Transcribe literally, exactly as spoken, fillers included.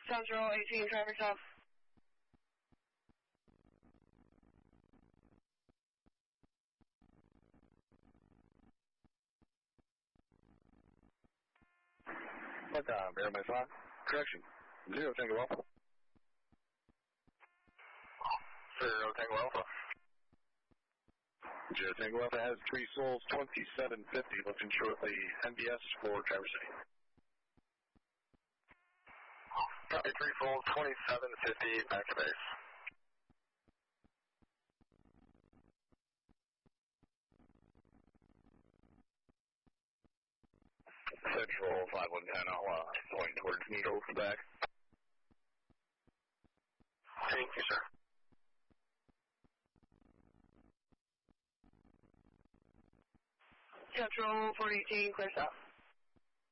Central eighteen, traffic stop. What time, Air Max five? Correction. Zero Tango Alpha. Zero Tango Alpha. Zero Tango Alpha has three souls, twenty-seven fifty, looking shortly N B S for Traverse City. Copy, three souls, twenty-seven fifty, back to base. Central five one ten, I'll uh, point towards Needles back. Thank you, sir. Central four eighteen, clear south.